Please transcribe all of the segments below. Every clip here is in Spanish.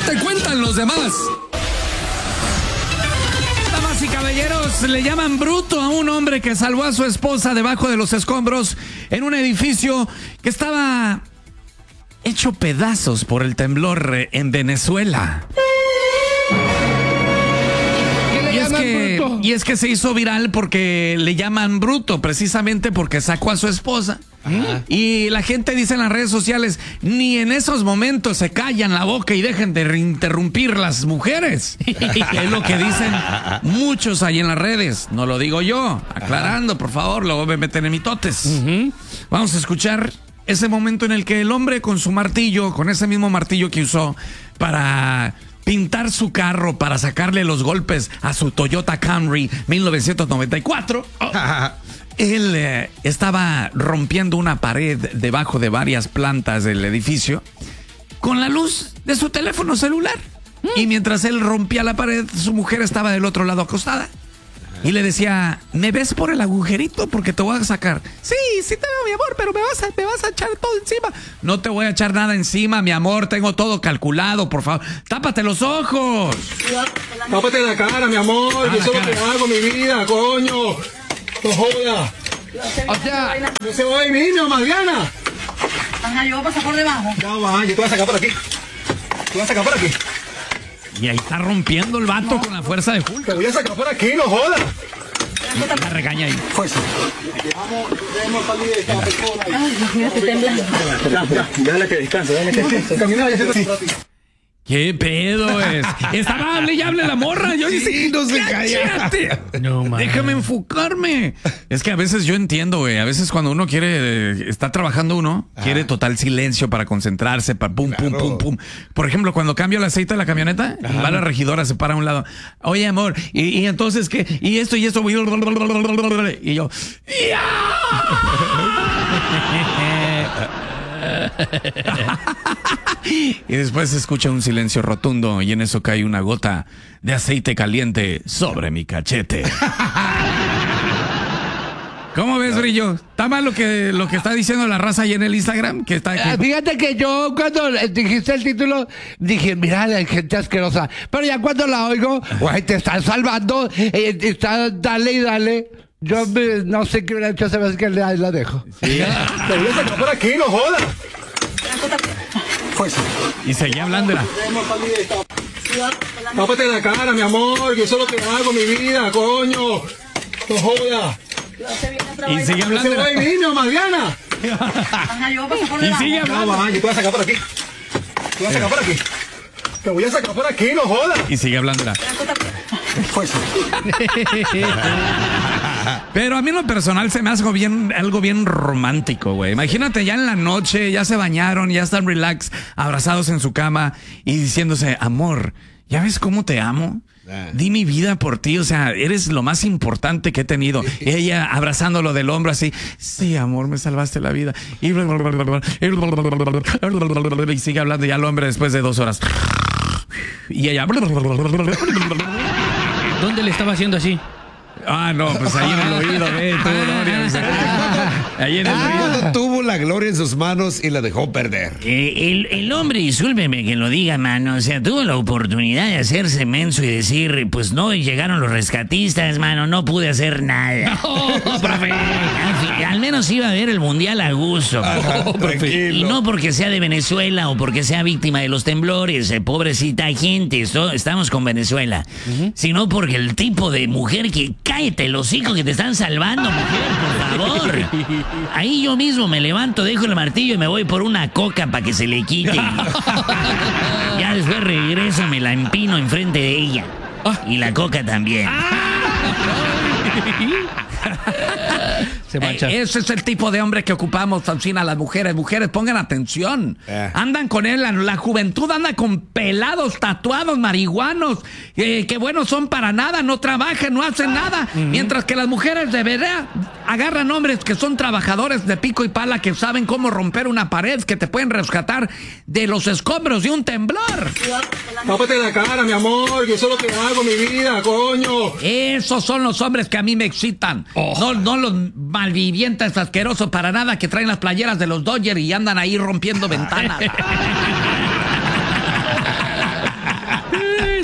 te cuentan los demás? Damas y caballeros, le llaman bruto a un hombre que salvó a su esposa debajo de los escombros en un edificio que estaba hecho pedazos por el temblor en Venezuela. Y es que se hizo viral porque le llaman bruto, precisamente porque sacó a su esposa. Ajá. Y la gente dice en las redes sociales, ni en esos momentos se callan la boca y dejen de interrumpir las mujeres. Es lo que dicen muchos ahí en las redes. No lo digo yo, aclarando, por favor, luego me meten en mitotes. Vamos a escuchar ese momento en el que el hombre con su martillo, con ese mismo martillo que usó para pintar su carro, para sacarle los golpes a su Toyota Camry 1994. Él estaba rompiendo una pared debajo de varias plantas del edificio con la luz de su teléfono celular. Y mientras él rompía la pared, su mujer estaba del otro lado acostada. Y le decía, ¿me ves por el agujerito? Porque te voy a sacar. Sí, sí te veo, mi amor, pero me vas a echar todo encima. No te voy a echar nada encima, mi amor. Tengo todo calculado, por favor. ¡Tápate los ojos! Tápate la cara, mi amor. Yo sé lo que hago, mi vida, coño. No jodas. O sea, no se va a ir, niño, Mariana. Ajá, yo voy a pasar por debajo. Ya va, yo te voy a sacar por aquí. Te voy a sacar por aquí. Y ahí está rompiendo el vato con la fuerza de Hulk. Te voy a sacar por aquí, no jodas. La regaña ahí. Fuerza. Dejamos salir de esta persona. Ay, Dios mío, estoy temblando. Déjale que descanse, Camina y hacer así. ¿Qué pedo es? Estaba hable y hable la morra. Yo dije, no se calla. No, man. Déjame enfocarme. Es que a veces yo entiendo, güey. A veces cuando uno quiere, está trabajando uno, quiere total silencio para concentrarse, para pum, pum, pum, pum. Por ejemplo, cuando cambio el aceite de la camioneta, va la regidora, se para a un lado. Oye, amor, y entonces, ¿qué? Y esto, y yo, y después se escucha un silencio rotundo y en eso cae una gota de aceite caliente sobre mi cachete. ¿Cómo ves, Brillo? ¿Está mal lo que está diciendo la raza ahí en el Instagram? Fíjate que yo cuando dijiste el título dije, mira, hay gente asquerosa. Pero ya cuando la oigo, güey, te están salvando, está dale y dale. Yo no sé qué hubiera hecho, se me hace que ahí la dejo. Sí. Te voy a sacar por aquí, no jodas. Fuerza. Y seguía hablando. Tápate la cara, mi amor. Yo sé lo que hago, mi vida, coño. No jodas. Y sigue hablando. No se va a ir, niño, Mariana. Ajá, yo voy a pasar por Y debajo. sigue hablando. Yo te voy a sacar por aquí. Te voy a sacar por aquí. Te voy a sacar por aquí, no jodas. Y sigue hablando. Fuerza. Pero a mí en lo personal se me hace algo bien romántico, güey. Imagínate ya en la noche, ya se bañaron, ya están relax, abrazados en su cama y diciéndose, amor, ¿ya ves cómo te amo? Di mi vida por ti, o sea, eres lo más importante que he tenido. Ella abrazándolo del hombro así, sí, amor, me salvaste la vida. Y sigue hablando ya el hombre después de 2 horas. Y ella... ¿Dónde le estaba haciendo así? Ah, no, pues ahí en el oído, tú, ahí en el oído. Tuvo la gloria en sus manos y la dejó perder. El hombre, discúlpeme que lo diga, mano, o sea, tuvo la oportunidad de hacerse menso y decir, pues no, y llegaron los rescatistas, mano, no pude hacer nada. No, profe. Al menos iba a ver el mundial a gusto. Y no porque sea de Venezuela o porque sea víctima de los temblores, pobrecita gente, estamos con Venezuela, sino porque el tipo de mujer que... Cállate los hijos que te están salvando, mujer, por favor. Ahí yo mismo me levanto, dejo el martillo y me voy por una coca para que se le quite. Ya después regreso, me la empino enfrente de ella. Y la coca también. Se mancha. Ese es el tipo de hombre que ocupamos, Alcina, las mujeres. Mujeres, pongan atención. Andan con él, la juventud anda con pelados, tatuados, marihuanos, que bueno, son para nada, no trabajan, no hacen nada. Mientras que las mujeres de verdad agarran hombres que son trabajadores de pico y pala, que saben cómo romper una pared, que te pueden rescatar de los escombros de un temblor. Tápate la cara, mi amor. Yo sé lo que hago, mi vida, coño. Esos son los hombres que a mí me excitan. No los malvivientes asquerosos para nada que traen las playeras de los Dodgers y andan ahí rompiendo ventanas.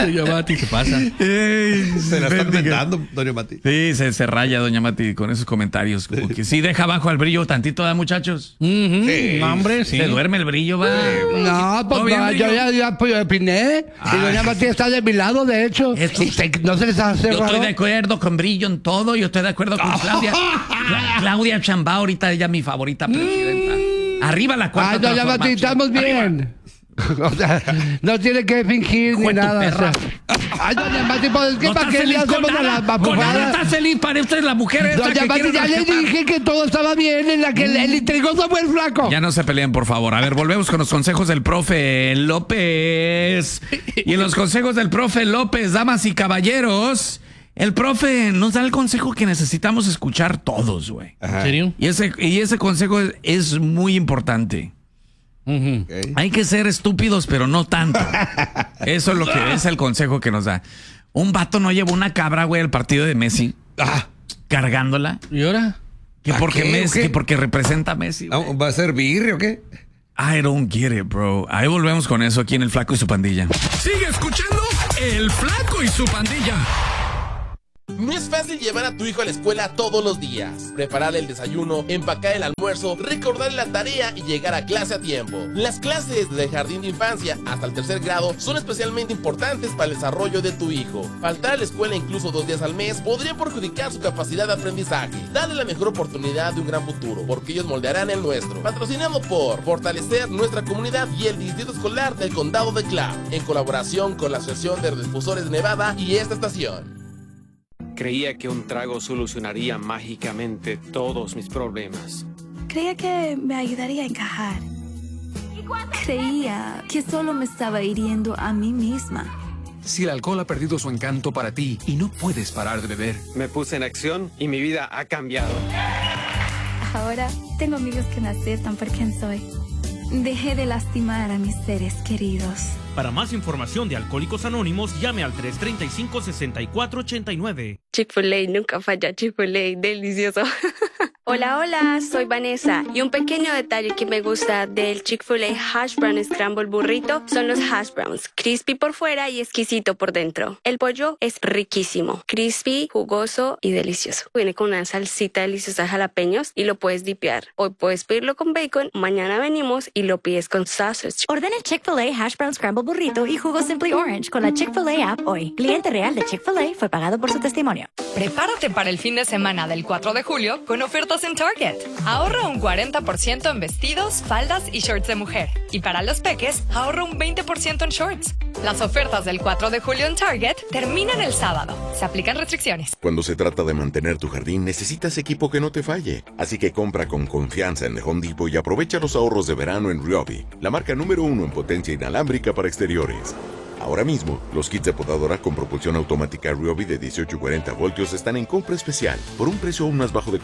Doña Mati, ¿qué pasa? Se la está inventando, doña Mati. Sí, se raya, doña Mati, con esos comentarios. Como que sí deja abajo al brillo tantito, ¿da, muchachos? Sí. No, hombre, sí. Se duerme el brillo, va. No, pues ¿Todo bien, no, yo brillo? ya opiné. Y doña Mati está de mi lado, de hecho. Esto- Y no se les hace Yo raro. estoy de acuerdo con Brillo en todo. Yo estoy de acuerdo con Claudia. Claudia Chambá, ahorita ella mi favorita presidenta. Arriba la cuarta Ay, doña Mati, transformación. estamos bien. O sea, no tiene que fingir Hijo ni de tu nada. O perra. sea. Ay, doña Mati, pues es que No para estás qué le feliz con hacemos a la nada. Con nada mafufada. estás feliz. Para usted la mujer esta Doña que Mati, quiere ya le rescatar. dije que todo estaba bien, en la que el intrigoso fue el flaco. Ya no se peleen, por favor. A ver, volvemos con los consejos del profe López. Y en los consejos del profe López, damas y caballeros, el profe nos da el consejo que necesitamos escuchar todos, güey. ¿En serio? Y ese consejo es muy importante. Ok. Hay que ser estúpidos, pero no tanto. Eso es lo que es el consejo que nos da. Un vato no llevó una cabra, güey, al partido de Messi, cargándola. ¿Y ahora? Que ¿Para porque qué, o Messi, qué? que porque representa a Messi. güey. ¿Va a ser birria o qué? I don't get it, bro. Ahí volvemos con eso aquí en El Flaco y su pandilla. Sigue escuchando El Flaco y su pandilla. No es fácil llevar a tu hijo a la escuela todos los días. Prepararle el desayuno, empacar el almuerzo, recordarle la tarea y llegar a clase a tiempo. Las clases desde jardín de infancia hasta el 3er grado son especialmente importantes para el desarrollo de tu hijo. Faltar a la escuela incluso 2 días al mes podría perjudicar su capacidad de aprendizaje. Dale la mejor oportunidad de un gran futuro, porque ellos moldearán el nuestro. Patrocinado por Fortalecer Nuestra Comunidad y el Distrito Escolar del Condado de Clark, en colaboración con la Asociación de Radiodifusores de Nevada y esta estación. Creía que un trago solucionaría mágicamente todos mis problemas. Creía que me ayudaría a encajar. Creía que solo me estaba hiriendo a mí misma. Si el alcohol ha perdido su encanto para ti y no puedes parar de beber. Me puse en acción y mi vida ha cambiado. Ahora tengo amigos que me aceptan por quien soy. Dejé de lastimar a mis seres queridos. Para más información de Alcohólicos Anónimos, llame al 335-6489. Chick-fil-A nunca falla, Chick-fil-A, delicioso. Hola, hola, soy Vanessa y un pequeño detalle que me gusta del Chick-fil-A Hash Brown Scramble Burrito son los hash browns, crispy por fuera y exquisito por dentro. El pollo es riquísimo, crispy, jugoso y delicioso. Viene con una salsita deliciosa de jalapeños y lo puedes dipear. Hoy puedes pedirlo con bacon, mañana venimos y lo pides con sausage. Ordena el Chick-fil-A Hash Brown Scramble Burrito y jugo Simply Orange con la Chick-fil-A app hoy. Cliente real de Chick-fil-A fue pagado por su testimonio. Prepárate para el fin de semana del 4 de julio con ofertas en Target. Ahorra un 40% en vestidos, faldas y shorts de mujer. Y para los peques, ahorra un 20% en shorts. Las ofertas del 4 de julio en Target terminan el sábado. Se aplican restricciones. Cuando se trata de mantener tu jardín, necesitas equipo que no te falle. Así que compra con confianza en The Home Depot y aprovecha los ahorros de verano en Ryobi, la marca número 1 en potencia inalámbrica para exteriores. Ahora mismo, los kits de podadora con propulsión automática Ryobi de 1840 voltios están en compra especial por un precio aún más bajo de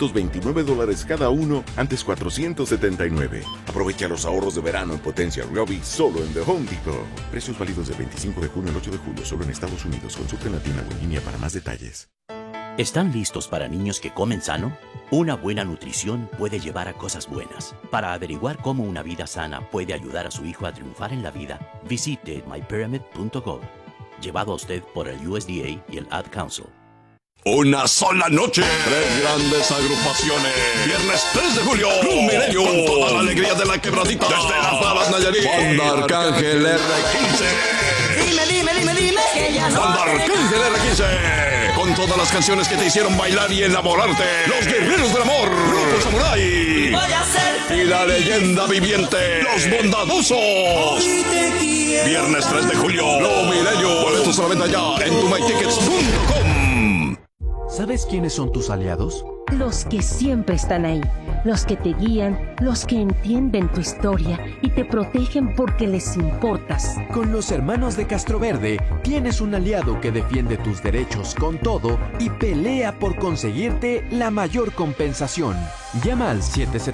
$429 cada uno, antes $479. Aprovecha los ahorros de verano en potencia Ryobi solo en The Home Depot. Precios válidos del 25 de junio al 8 de julio solo en Estados Unidos. Consulta en la tienda o en línea para más detalles. ¿Están listos para niños que comen sano? Una buena nutrición puede llevar a cosas buenas. Para averiguar cómo una vida sana puede ayudar a su hijo a triunfar en la vida, visite mypyramid.gov. Llevado a usted por el USDA y el Ad Council. Una sola noche, 3 grandes agrupaciones. Viernes 3 de julio, Club Milenio, con toda la alegría de la quebradita. Desde Las Balas, Nayarit, Banda Arcángel R15. Dime, que ya no. Banda Arcángel R15, con todas las canciones que te hicieron bailar y enamorarte. Los Guerreros del Amor, Grupo Samurai. Voy a ser feliz. Y la leyenda viviente, Los Bondadosos. Viernes 3 de julio, Club Milenio. Boletos a la venta ya en tumytickets.com. ¿Sabes quiénes son tus aliados? Los que siempre están ahí, los que te guían, los que entienden tu historia y te protegen porque les importas. Con los hermanos de Castroverde tienes un aliado que defiende tus derechos con todo y pelea por conseguirte la mayor compensación. Llama al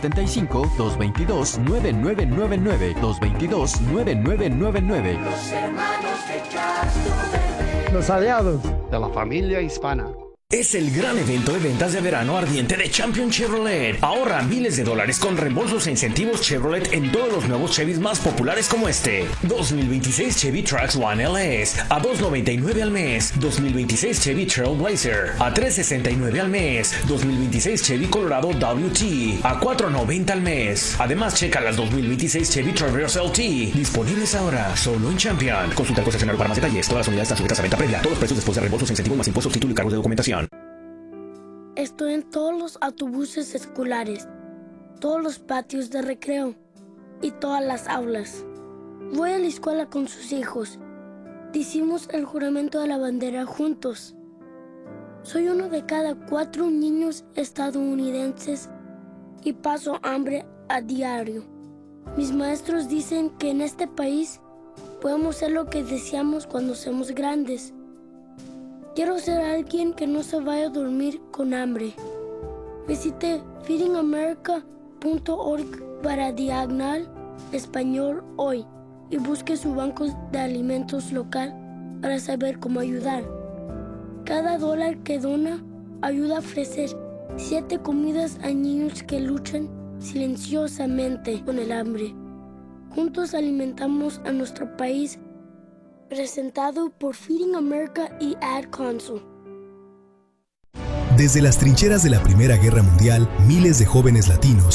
775-222-9999, 222-9999. Los hermanos de Castroverde. Los aliados de la familia hispana. Es el gran evento de ventas de verano ardiente de Champion Chevrolet. Ahorra miles de dólares con reembolsos e incentivos Chevrolet en todos los nuevos Chevys más populares como este. 2026 Chevy Trax One LS a $299 al mes. 2026 Chevy Trailblazer a $369 al mes. 2026 Chevy Colorado WT a $490 al mes. Además, checa las 2026 Chevy Traverse LT disponibles ahora solo en Champion. Consulta el concesionario para más detalles. Todas las unidades están sujetas a venta previa. Todos los precios después de reembolsos e incentivos más impuestos, título y cargos de documentación. Estoy en todos los autobuses escolares, todos los patios de recreo y todas las aulas. Voy a la escuela con sus hijos. Decimos el juramento de la bandera juntos. Soy uno de cada 4 niños estadounidenses y paso hambre a diario. Mis maestros dicen que en este país podemos ser lo que deseamos cuando seamos grandes. Quiero ser alguien que no se vaya a dormir con hambre. Visite feedingamerica.org para /español hoy y busque su banco de alimentos local para saber cómo ayudar. Cada dólar que dona ayuda a ofrecer 7 comidas a niños que luchan silenciosamente con el hambre. Juntos alimentamos a nuestro país. Presentado por Feeding America y Ad Council. Desde las trincheras de la Primera Guerra Mundial, miles de jóvenes latinos